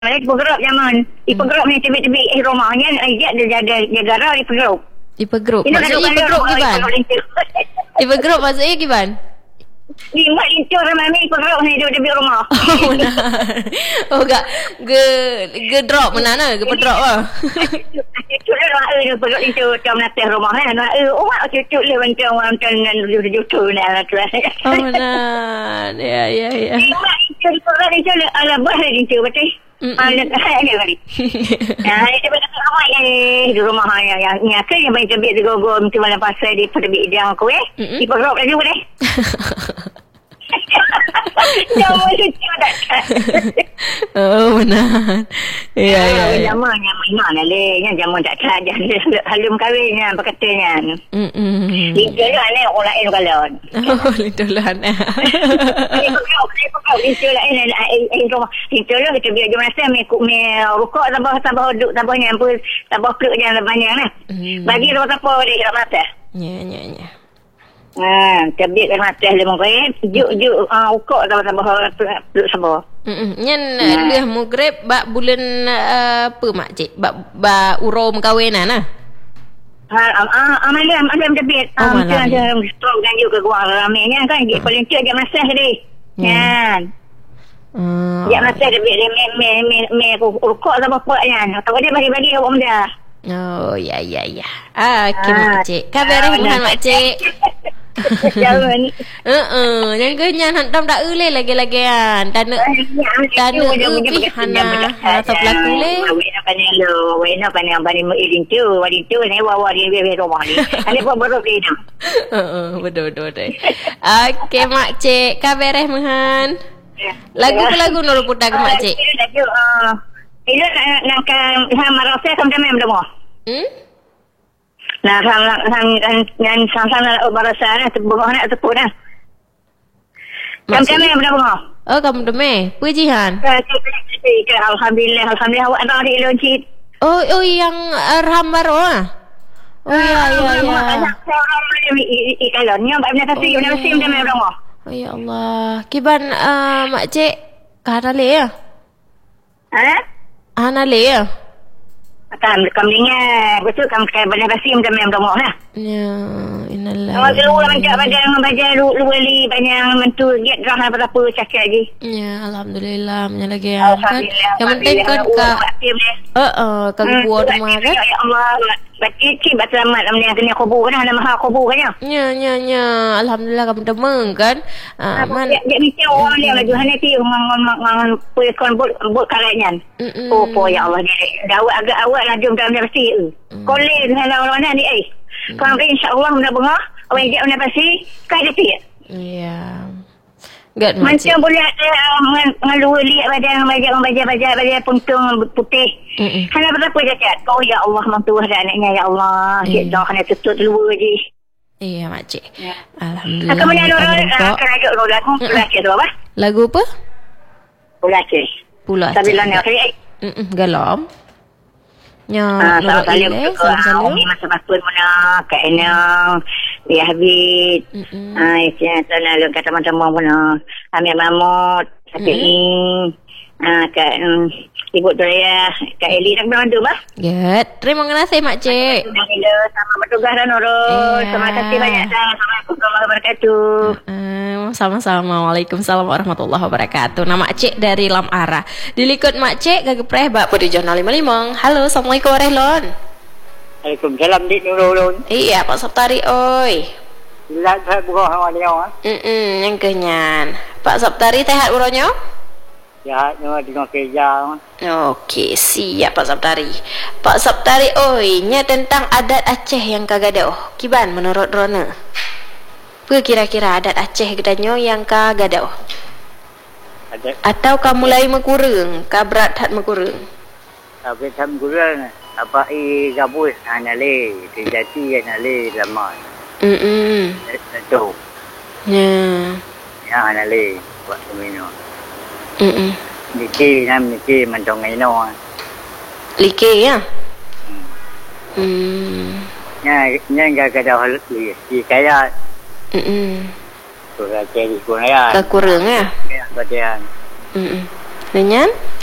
Mereka bergerak zaman. Dipergerak ni tebik-tebik rumahnya. Dia jaga dipergerak. Dipergerak. Maksudnya dipergerak gimana? Dipergerak maksudnya gimana? Di mak lincur sama ni dipergerak ni tebik rumah. Oh benar. Oh gak drop mana nak? Ke drop lah. Cucuk lah dia pergerak lincur macam natih rumah kan. Oh mak cucuk lah macam jutu ni. Oh benar. Ya. Di mak lincur dipergerak lincur ala bah lincur betul. Ada kali. Dia berkata awak di rumah yang ke yang baik tebik digogol macam mana pasal di tebik dia aku di perok lagi boleh. Jangan lucu dah. Oh benar. Ya. Zaman mana le, zaman tak saja halum kahwinnya berkatanya. Itulah ni orang lain galon. Oh itulah ni. Itulah kita biar jom rasa me rukuk tabah duduk tabahnya tabah peluk jangan banyak nah. Bagi apa dia tak mata. Ya. Tabik kan mata lemong kau juk rukuk tabah peluk sabah. Nyan leh maghrib bak bulan apa mak cik? Bak urom kawinan nah. Malam tabik. Macam strong kan juga gua ramainya kan paling cik jam masah ni. Kan. Dia masa dia me rukuk sama puak kan. Tahu dia bagi awak muda. Oh ya. Okey mak cik. Khabar mak cik. Jangan. Yang kenyan hantam dak ule lagi kan. Tanda hana atau pelaku le. Wena panjang bani iring tu ni wawa dia rumah ni. Ani pun baru dia. Betul. Okey mak cik. Khabar mahan. Lagu nol putar ke mak cik? Ini nak sama rasa sampai mana belum? Nah, sama barasa na tebung nak tepuk dah. Sampai mana belum? Oh, kamu deme. Pujihan. Alhamdulillah awak ada di loncit. Oh, yang Arham baru ah. Oh ya. Ikalonnya banyak kasih macam mana belum? Oh ya Allah. Kiban mak cik kana le ya? Ana le ya? Kambingnya betul kamu banyak kasih macam mana belum lah. Ya, innalillah. Awak keluar baca lu beli banyak mentu get rah apa cakap lagi. Ya, alhamdulillah menyalagi ya. Yang penting kan kau buat rumah kan? Ya Allah. Cik selamat namanya kena kubur kan ada maha kubur kan ya. Ya. Alhamdulillah kamu demeng kan. Dia mesti orang dia laju hanati ngan puikon bot karetnya. Oh ya Allah dia dawat agak awak lah jom dalam pasti. Kolin dengan orang ni Kau insya-Allah mudah bunga awak dia mana pasti kai dia. Ya. Macam boleh ngalu lihat baca puntung putih. Hanya berapa jacat? Kau ya Allah mantuah dan anaknya ya Allah. Dia dah kena tutup dulu je. Iya makcik. Alhamdulillah. Kamu ni akan ajak lagu Pulace tu apa? Lagu apa? Pulace. Sabila ni okey. Galam. Ya, salam masa pasal mana kat enang dia habis sana lu kata teman-teman pun ambil mamut sakit kat ibu Doraya kat Eli nak berada bah ya terima kasih mak cik sama bertugas dan urus terima kasih banyak Assalamualaikum warahmatullahi wabarakatuh. Sama-sama. Waalaikumsalam warahmatullahi wabarakatuh. Nama cik dari Lam Arah dilikut mak cik gagepreh bak pada jurnal 55. Halo, assalamualaikum warahmatullahi. Waalaikumsalam dik nurulun. Iya Pak Saptari oi. Bila saya buka hawa dia yang kenyan. Pak Saptari tehat uronyo? Ya, dengan kerja. Okey, siap Pak Saptari. Pak Saptari oi, nya tentang adat Aceh yang kagadoh. Kiban menurut Rona? Apa kira-kira adat Aceh gedanyo yang kagadoh? Atau kamu mulai mekurung, ka berat hat mekurung? Tapi tham kurang apa gabus anale, terjadi anale lama. Itu. Ya anale buat semino. Niki mentong ino. Like ya? Nya enggak ada hal di kaya. Kurang jadi kurang ya. Kurang ya? Ya, bagian. Dengan